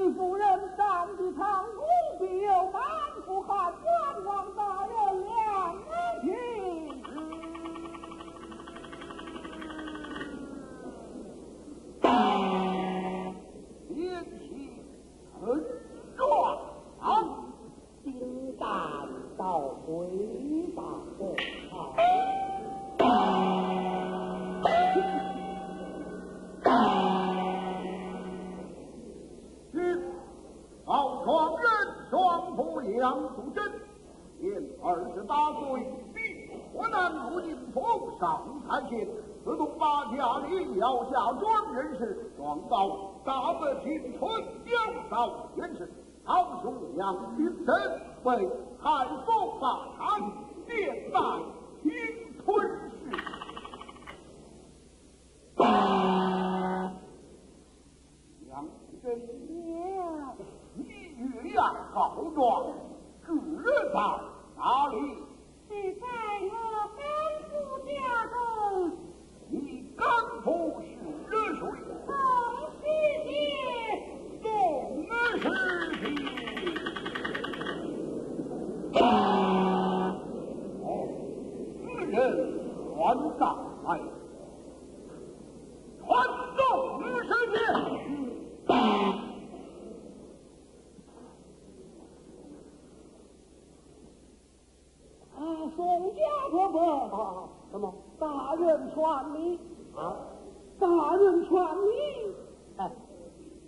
李夫人上的长宫，必有满府汉官王大人两情。 连气很壮啊！ 金蛋到回答不好。 好双人双仆杨素贞，年28岁，比河南路营府上参县，自动把家里要下庄人士状告大伯青春有少年时，堂兄杨君生为害父法场，连带侵吞事。杨君生你月亮好壮，住在哪里？ 是在我干父家中。 你干父是谁？ 宋师弟。 宋师弟。此人传上来，传宋师弟。 宋家婆婆什么？ 大人传你啊？ 大人传你